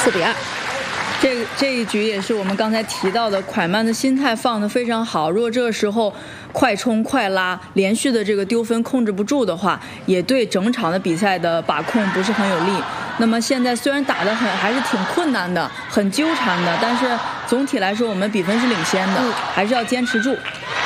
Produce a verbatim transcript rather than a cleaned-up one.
四比二。 这这一局也是我们刚才提到的，蒯曼的心态放得非常好。如果这个时候快冲快拉，连续的这个丢分控制不住的话，也对整场的比赛的把控不是很有利。那么现在虽然打得很还是挺困难的，很纠缠的，但是总体来说我们比分是领先的，还是要坚持住。